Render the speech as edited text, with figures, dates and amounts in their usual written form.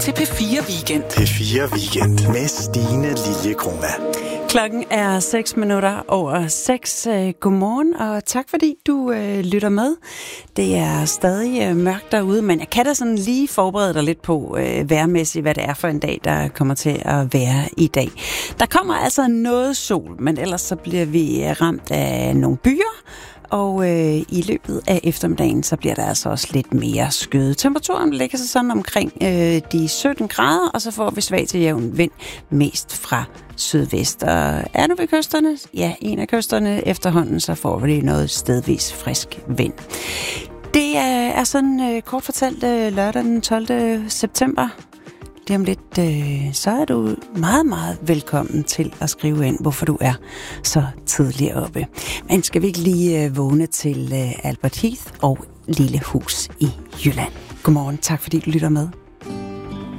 til P4 Weekend. P4 Weekend med Stine Liljekrona. Klokken er 6:06. Godmorgen, og tak fordi du lytter med. Det er stadig mørkt derude, men jeg kan da sådan lige forberede dig lidt på vejrmæssigt, hvad det er for en dag, der kommer til at være i dag. Der kommer altså noget sol, men ellers så bliver vi ramt af nogle byer, og i løbet af eftermiddagen, så bliver der altså også lidt mere skyet. Temperaturen ligger sig sådan omkring de 17 grader, og så får vi svag til jævn vind mest fra sydvest. Og er du ved kysterne? Ja, en af kysterne efterhånden, så får vi noget stedvis frisk vind. Det er sådan kort fortalt lørdag den 12. september. Lige om lidt, så er du meget, meget velkommen til at skrive ind, hvorfor du er så tidligt oppe. Men skal vi ikke lige vågne til Albert Heath og Lille Hus i Jylland? Godmorgen, tak fordi du lytter med.